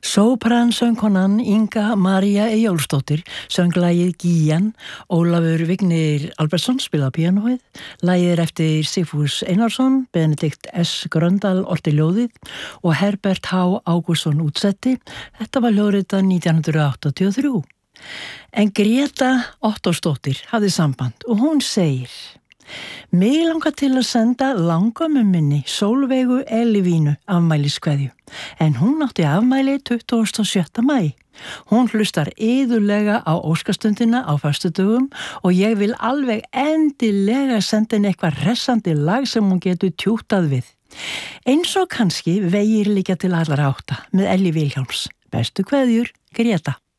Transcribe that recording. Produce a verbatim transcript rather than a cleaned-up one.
Sópransöngkonan Inga María Eyjólfsdóttir söng lagið Gían, Ólafur Vignir Albertsson spilaði píanóið, lagið er eftir Sigfús Einarsson, Benedikt S. Gröndal orti ljóðið og Herbert H. Ágústsson útsetti. Þetta var hljóðritað nítján hundruð áttatíu og þrjú. En Greta Ottósdóttir hafði samband og hún segir: Mig langar til að senda langömmu minni Sólveigu Elívínu afmæliskveðju, en hún átti afmæli tuttugasta og sjötta maí. Hún hlustar iðulega á óskastundina á föstudögum og ég vil alveg endilega senda henni eitthvað hressandi lag sem hún getur tjútað við. Eins og kannski vegir liggja til allra átta með Elli Vilhjálms. Bestu kveðjur, Greta.